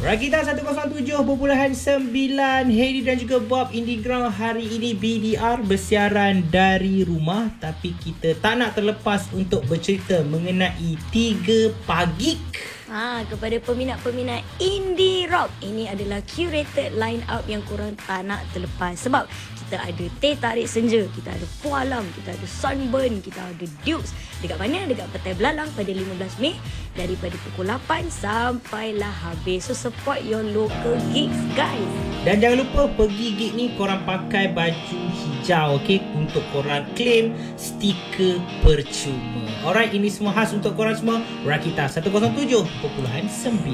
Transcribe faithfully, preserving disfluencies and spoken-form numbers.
Rakita seratus tujuh perpuluhan sembilan, Hedi dan juga Bob Indie Ground hari ini B D R bersiaran dari rumah, tapi kita tak nak terlepas untuk bercerita mengenai tiga pagi. Ha, kepada peminat-peminat indie rock, ini adalah curated line up yang korang tak nak terlepas. Sebab kita ada Teh Tarik Senja, kita ada Pualam, kita ada Sunburn, kita ada Dukes. Dekat mana? Dekat Petai Belalang pada lima belas Mei daripada pukul lapan sampailah habis. So support your local gigs, guys. Dan jangan lupa pergi gig ni korang pakai baju hijau, okey, untuk korang claim stiker percuma. Alright, ini semua khas untuk korang semua. Rakita seratus tujuh perpuluhan sembilan.